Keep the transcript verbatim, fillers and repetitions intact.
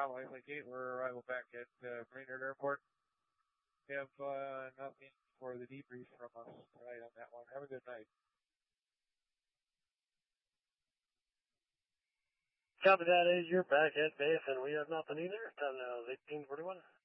Bravo Flight eight, we're arrival back at uh, Brainerd Airport. We have uh, nothing for the debrief from us tonight on that one. Have a good night. Copy that, is you're back at base, and we have nothing either. Time now is eighteen forty-one.